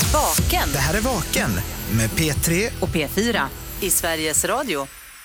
Vaken. Det här är Vaken med P3 och P4 i Sveriges Radio.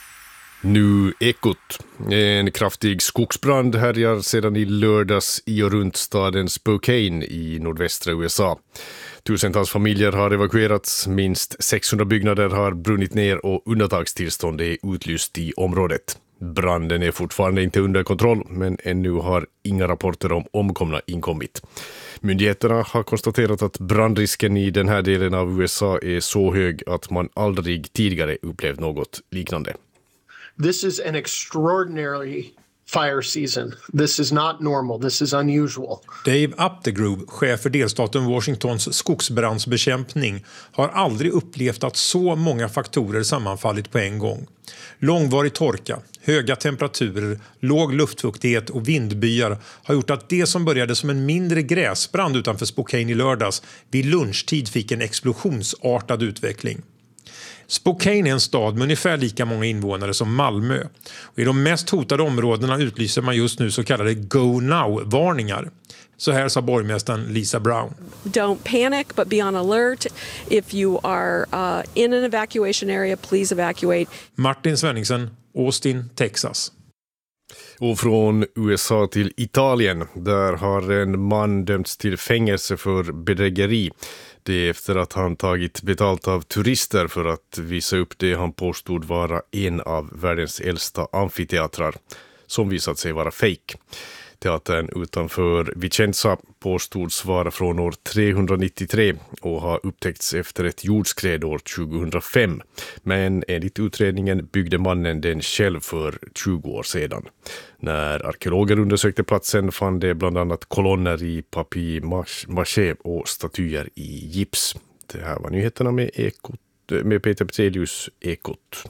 Nu Ekot. En kraftig skogsbrand härjar sedan i lördags i och runt staden Spokane i nordvästra USA. Tusentals familjer har evakuerats, minst 600 byggnader har brunnit ner och undantagstillstånd är utlyst i området. Branden är fortfarande inte under kontroll, men ännu har inga rapporter om omkomna inkommit. Myndigheterna har konstaterat att brandrisken i den här delen av USA är så hög att man aldrig tidigare upplevt något liknande. This is an extraordinary fire season. This is not normal. This is unusual. Dave Updegrove, chef för delstaten Washingtons skogsbrandsbekämpning, har aldrig upplevt att så många faktorer sammanfallit på en gång. Långvarig torka, höga temperaturer, låg luftfuktighet och vindbyar har gjort att det som började som en mindre gräsbrand utanför Spokane i lördags vid lunchtid fick en explosionsartad utveckling. Spokane är en stad med ungefär lika många invånare som Malmö. Och i de mest hotade områdena utlyser man just nu så kallade Go Now-varningar. Så här sa borgmästaren Lisa Brown. Don't panic, but be on alert. If you are in an evacuation area, please evacuate. Martin Svenningsen, Austin, Texas. Och från USA till Italien, där har en man dömts till fängelse för bedrägeri. Det är efter att han tagit betalt av turister för att visa upp det han påstod vara en av världens äldsta amfiteatrar, som visat sig vara fake. Teatern utanför Vicenza påstods vara från år 393 och har upptäckts efter ett jordskred år 2005. Men enligt utredningen byggde mannen den själv för 20 år sedan. När arkeologer undersökte platsen fann de bland annat kolonner i papier-maché och statyer i gips. Det här var nyheterna med Peter Petrelius, Ekot.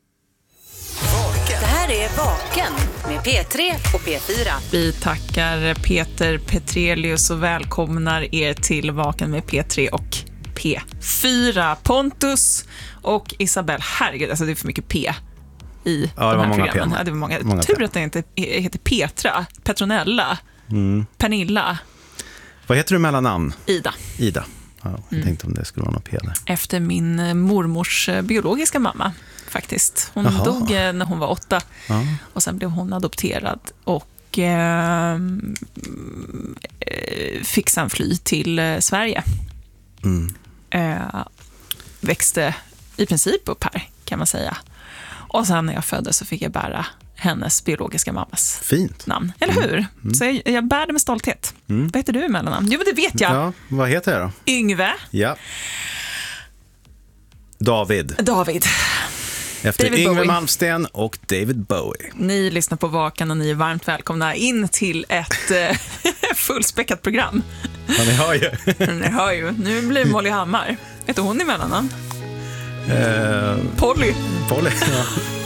Det här är Vaken med P3 och P4. Vi tackar Peter Petrelius och välkomnar er till Vaken med P3 och P4. Pontus och Isabel, herregud, alltså det är för mycket P i de här programmen. Ja, det var många tur att det inte heter Petra, Petronella, Pernilla. Vad heter du mellannamn? Ida. Ja, jag tänkte om det skulle vara något P där. Efter min mormors biologiska mamma faktiskt. Hon dog när hon var 8 och sen blev hon adopterad och fick sen fly till Sverige. Växte i princip upp här, kan man säga. Och sen när jag föddes så fick jag bära hennes biologiska mammas namn. Eller hur? Så jag bär det med stolthet. Vad heter du i mellannamn? Jo, men det vet jag. Ja, vad heter jag då? Yngve. Ja. David. Efter David Yngve Bowie. Malmsten och David Bowie. Ni lyssnar på Vaken och ni är varmt välkomna in till ett fullspäckat program. Ja, ni hör ju. Nu blir Molly Hammar. Vet du hon i mellannamn? Polly. Ja.